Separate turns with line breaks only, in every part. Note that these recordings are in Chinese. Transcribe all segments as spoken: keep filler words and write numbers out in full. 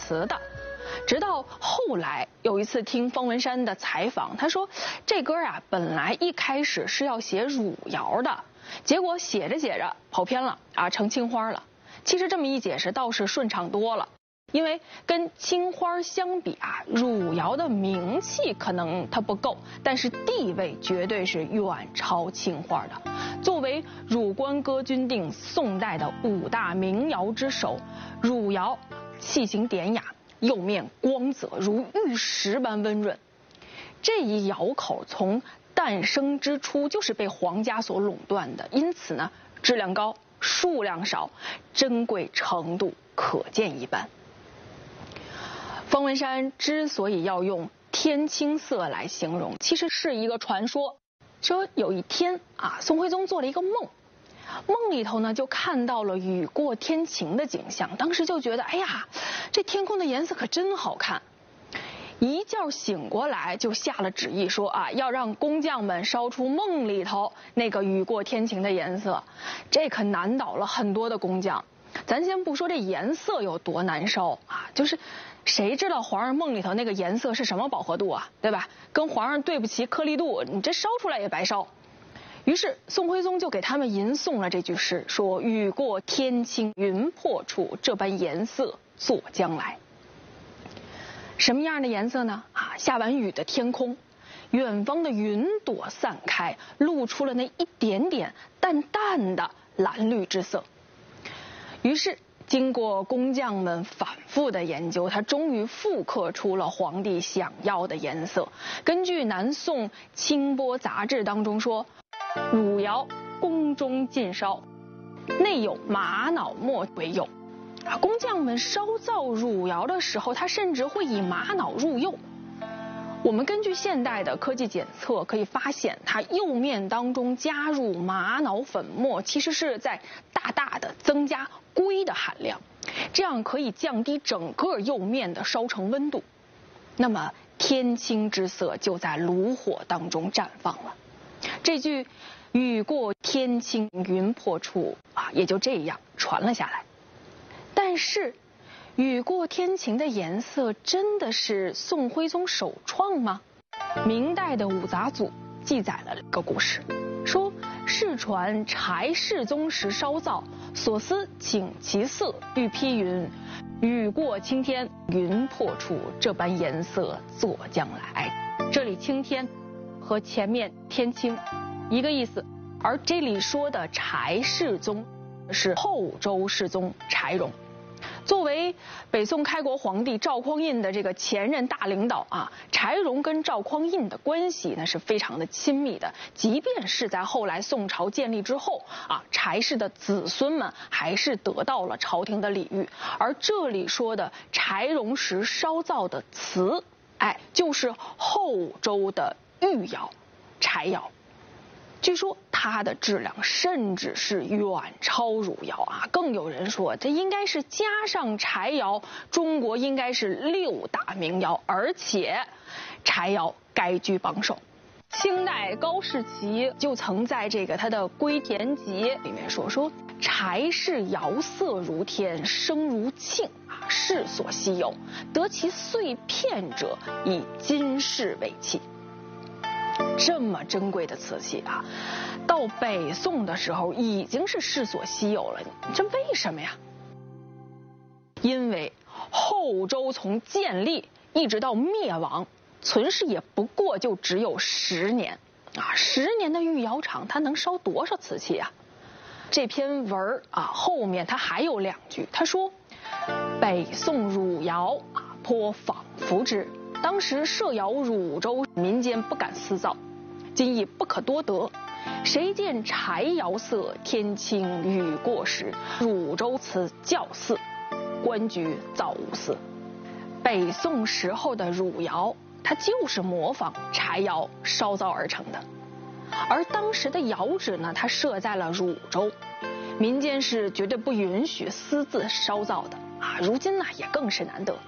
瓷的。直到后来有一次听方文山的采访，他说这歌啊本来一开始是要写汝窑的，结果写着写着跑偏了啊，成青花了。其实这么一解释倒是顺畅多了，因为跟青花相比啊，汝窑的名气可能它不够，但是地位绝对是远超青花的。作为汝官歌君定宋代的五大名窑之首，汝窑器型典雅，釉面光泽如玉石般温润。这一窑口从诞生之初就是被皇家所垄断的，因此呢，质量高，数量少，珍贵程度可见一斑。方文山之所以要用天青色来形容，其实是一个传说。说有一天啊，宋徽宗做了一个梦，梦里头呢就看到了雨过天晴的景象，当时就觉得，哎呀，这天空的颜色可真好看。一觉醒过来就下了旨意说啊，要让工匠们烧出梦里头那个雨过天晴的颜色，这可难倒了很多的工匠。咱先不说这颜色有多难烧啊，就是谁知道皇上梦里头那个颜色是什么饱和度啊，对吧？跟皇上对不齐颗粒度，你这烧出来也白烧。于是宋徽宗就给他们吟诵了这句诗，说雨过天青云破处，这般颜色作将来。什么样的颜色呢？啊，下完雨的天空，远方的云朵散开，露出了那一点点淡淡的蓝绿之色。于是经过工匠们反复的研究，他终于复刻出了皇帝想要的颜色。根据南宋清波杂志当中说，汝窑宫中尽烧，内有玛瑙末为釉。啊，工匠们烧造汝窑的时候，他甚至会以玛瑙入釉。我们根据现代的科技检测可以发现，它釉面当中加入玛瑙粉末，其实是在大大的增加硅的含量，这样可以降低整个釉面的烧成温度。那么天青之色就在炉火当中绽放了。这句雨过天青云破处啊，也就这样传了下来。但是雨过天晴的颜色真的是宋徽宗首创吗？明代的五杂组记载了一个故事，说世传柴世宗时烧造，所思请其色，欲批云：雨过青天云破处，这般颜色作将来。这里青天和前面天青一个意思，而这里说的柴世宗是后周世宗柴荣。作为北宋开国皇帝赵匡胤的这个前任大领导啊，柴荣跟赵匡胤的关系那是非常的亲密的。即便是在后来宋朝建立之后啊，柴氏的子孙们还是得到了朝廷的礼遇。而这里说的柴荣时烧造的瓷，哎，就是后周的御窑柴窑。据说它的质量甚至是远超汝窑啊，更有人说这应该是加上柴窑，中国应该是六大名窑，而且柴窑该居榜首。清代高士奇就曾在这个他的《归田集》里面说说柴氏窑色如天，声如磬啊，世所稀有，得其碎片者，以金饰为器。这么珍贵的瓷器啊，到北宋的时候已经是世所稀有了，这为什么呀？因为后周从建立一直到灭亡，存世也不过就只有十年啊，十年的御窑厂它能烧多少瓷器啊？这篇文啊后面它还有两句，他说北宋汝窑啊颇仿服之，当时设窑汝州，民间不敢私造，今亦不可多得。谁见柴窑色，天青雨过时，汝州此较似，官居造无私。北宋时候的汝窑，它就是模仿柴窑烧造而成的。而当时的窑址呢，它设在了汝州，民间是绝对不允许私自烧造的啊。如今呢，也更是难得。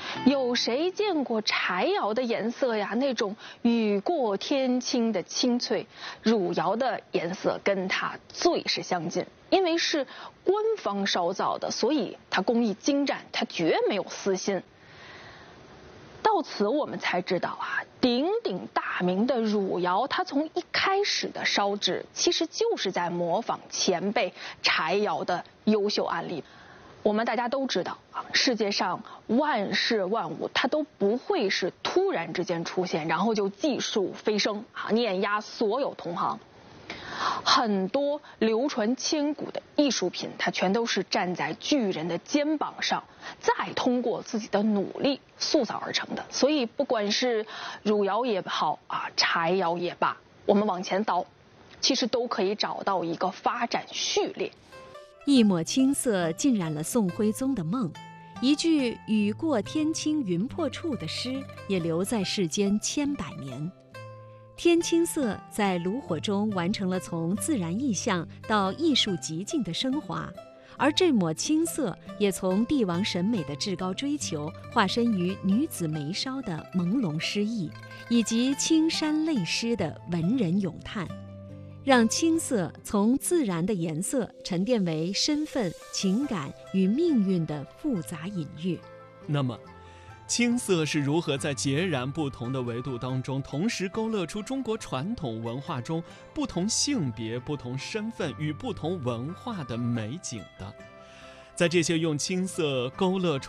有谁见过柴窑的颜色呀？那种雨过天青的清脆，汝窑的颜色跟它最是相近。因为是官方烧造的，所以它工艺精湛，它绝没有私心。到此我们才知道啊，鼎鼎大名的汝窑，它从一开始的烧制，其实就是在模仿前辈柴窑的优秀案例。我们大家都知道啊，世界上万事万物它都不会是突然之间出现，然后就技术飞升啊，碾压所有同行。很多流传千古的艺术品，它全都是站在巨人的肩膀上，再通过自己的努力塑造而成的。所以，不管是汝窑也好啊，柴窑也罢，我们往前倒，其实都可以找到一个发展序列。
一抹青色浸染了宋徽宗的梦，一句“雨过天青云破处”的诗也留在世间千百年。天青色在炉火中完成了从自然意象到艺术极境的升华，而这抹青色也从帝王审美的至高追求化身于女子眉梢的朦胧诗意，以及青山泪湿的文人咏叹，让青色从自然的颜色沉淀为身份、情感与命运的复杂隐喻。
那么青色是如何在截然不同的维度当中，同时勾勒出中国传统文化中不同性别、不同身份与不同文化的美景的？在这些用青色勾勒出